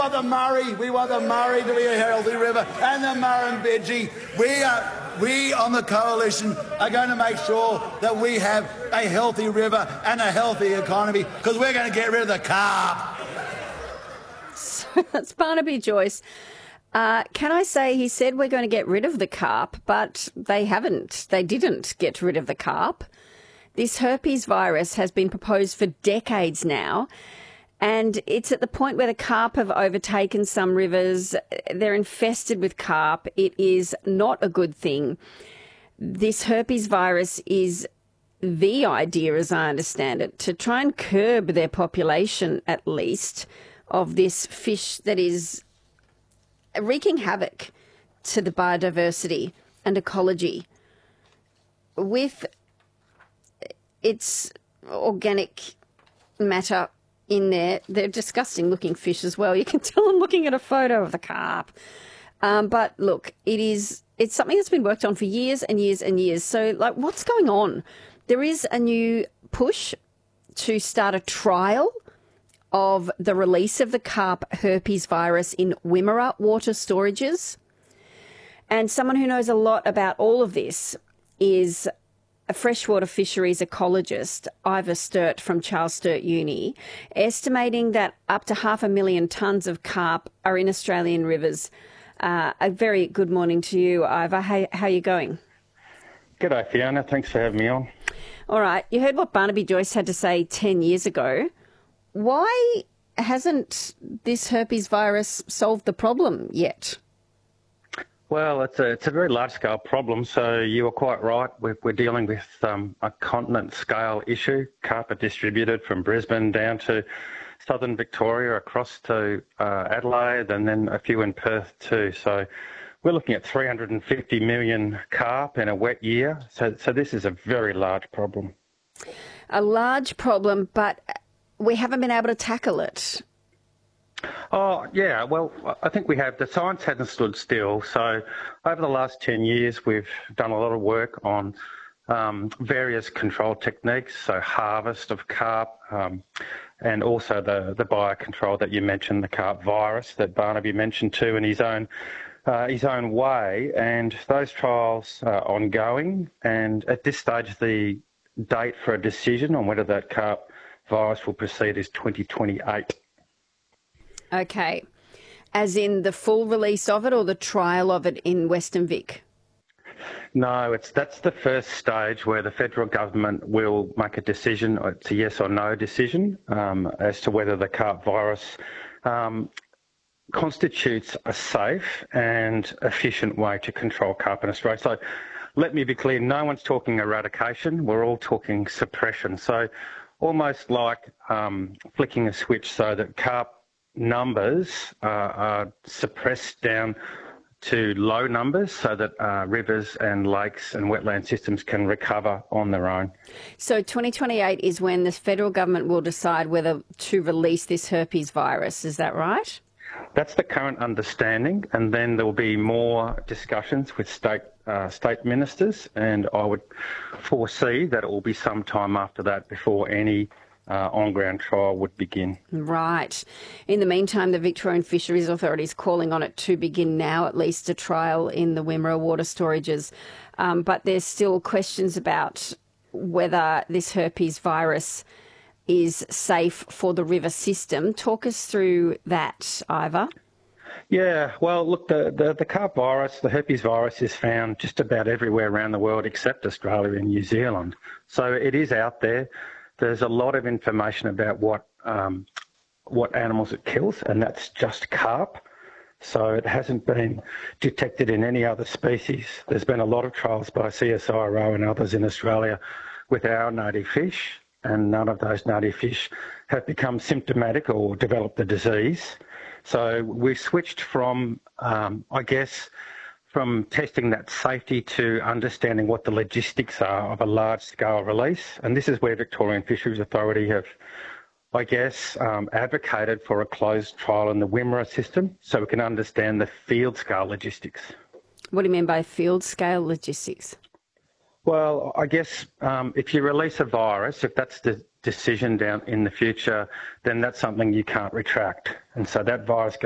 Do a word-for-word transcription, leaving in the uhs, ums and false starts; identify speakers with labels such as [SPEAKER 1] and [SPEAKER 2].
[SPEAKER 1] want the Murray. We want the Murray to be a healthy river, and the Murrumbidgee. We are. We on the coalition are going to make sure that we have a healthy river and a healthy economy, because we're going to get rid of the carp.
[SPEAKER 2] So that's Barnaby Joyce. Uh, can I say he said we're going to get rid of the carp, but they haven't. They didn't get rid of the carp. This herpes virus has been proposed for decades now, and it's at the point where the carp have overtaken some rivers. They're infested with carp. It is not a good thing. This herpes virus is the idea, as I understand it, to try and curb their population, at least, of this fish that is wreaking havoc to the biodiversity and ecology with its organic matter in there. They're disgusting looking fish as well. You can tell I'm looking at a photo of the carp. Um, but look, it is, it's something that's been worked on for years and years and years. So like, what's going on? There is a new push to start a trial of the release of the carp herpes virus in Wimmera water storages. And someone who knows a lot about all of this is a freshwater fisheries ecologist, Ivor Sturt from Charles Sturt Uni, estimating that up to half a million tonnes of carp are in Australian rivers. Uh, a very good morning to you, Ivor. How, how are you going?
[SPEAKER 3] G'day, Fiona. Thanks for having me on.
[SPEAKER 2] All right. You heard what Barnaby Joyce had to say ten years ago. Why hasn't this herpes virus solved the problem yet?
[SPEAKER 3] Well, it's a, it's a very large-scale problem, so you were quite right. We're, we're dealing with um, a continent-scale issue. Carp are distributed from Brisbane down to southern Victoria, across to uh, Adelaide, and then a few in Perth too. So we're looking at three hundred fifty million carp in a wet year. So, so this is a very large problem.
[SPEAKER 2] A large problem, but we haven't been able to tackle it.
[SPEAKER 3] Oh, yeah, well, I think we have. The science hasn't stood still. So over the last ten years, we've done a lot of work on um, various control techniques, so harvest of carp, um, and also the, the biocontrol that you mentioned, the carp virus that Barnaby mentioned too in his own, uh, his own way. And those trials are ongoing. And at this stage, the date for a decision on whether that carp virus will proceed is twenty twenty-eight.
[SPEAKER 2] Okay. As in the full release of it or the trial of it in Western Vic?
[SPEAKER 3] No, it's that's the first stage where the federal government will make a decision. It's a yes or no decision um, as to whether the carp virus um, constitutes a safe and efficient way to control carp in Australia. So let me be clear, no one's talking eradication. We're all talking suppression. So almost like um, flicking a switch so that carp numbers uh, are suppressed down to low numbers so that uh, rivers and lakes and wetland systems can recover on their own.
[SPEAKER 2] So twenty twenty-eight is when the federal government will decide whether to release this herpes virus, is that right?
[SPEAKER 3] That's the current understanding, and then there will be more discussions with state uh, state ministers, and I would foresee that it will be some time after that before any uh, on-ground trial would begin.
[SPEAKER 2] Right. In the meantime, the Victorian Fisheries Authority is calling on it to begin now, at least a trial in the Wimmera water storages, um, but there's still questions about whether this herpes virus is safe for the river system. Talk us through that, Ivor.
[SPEAKER 3] Yeah, well, look, the, the, the carp virus, the herpes virus, is found just about everywhere around the world except Australia and New Zealand. So it is out there. There's a lot of information about what um, what animals it kills, and that's just carp. So it hasn't been detected in any other species. There's been a lot of trials by C S I R O and others in Australia with our native fish, and none of those native fish have become symptomatic or developed the disease. So we've switched from, um, I guess, from testing that safety to understanding what the logistics are of a large-scale release. And this is where Victorian Fisheries Authority have, I guess, um, advocated for a closed trial in the Wimmera system so we can understand the field-scale logistics.
[SPEAKER 2] What do you mean by field-scale logistics?
[SPEAKER 3] Well, I guess um, if you release a virus, if that's the decision down in the future, then that's something you can't retract. And so that virus